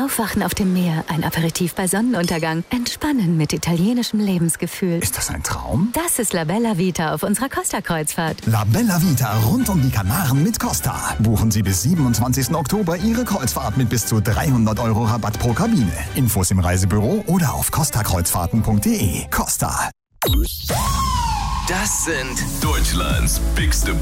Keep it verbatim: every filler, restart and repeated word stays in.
Aufwachen auf dem Meer, ein Aperitif bei Sonnenuntergang, Entspannen mit italienischem Lebensgefühl. Ist das ein Traum? Das ist La Bella Vita auf unserer Costa-Kreuzfahrt. La Bella Vita rund um die Kanaren mit Costa. Buchen Sie bis siebenundzwanzigsten Oktober Ihre Kreuzfahrt mit bis zu dreihundert Euro Rabatt pro Kabine. Infos im Reisebüro oder auf costa kreuzfahrten punkt de. Costa. Das sind Deutschlands bigste